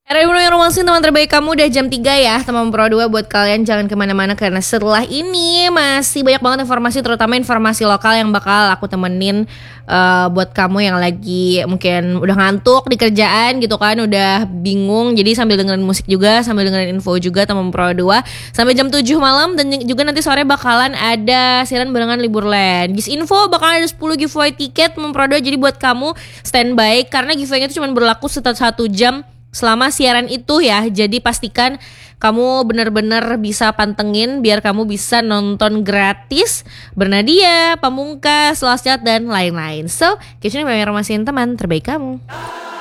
Yang Romasin teman terbaik kamu udah jam 3 ya teman Pro 2. Buat kalian jangan kemana-mana karena setelah ini masih banyak banget informasi, terutama informasi lokal yang bakal aku temenin buat kamu yang lagi mungkin udah ngantuk di kerjaan gitu kan, udah bingung. Jadi sambil dengerin musik juga, sambil dengerin info juga teman Pro 2 sampai jam 7 malam. Dan juga nanti sore bakalan ada siaran barengan Liburland. Gis info bakalan ada 10 giveaway tiket teman Pro 2. Jadi buat kamu standby karena giveaway-nya itu cuma berlaku setelah 1 jam selama siaran itu ya. Jadi pastikan kamu benar-benar bisa pantengin biar kamu bisa nonton gratis Bernadia, Pamungkas, Lascat dan lain-lain. So, kecuali informasi teman terbaik kamu.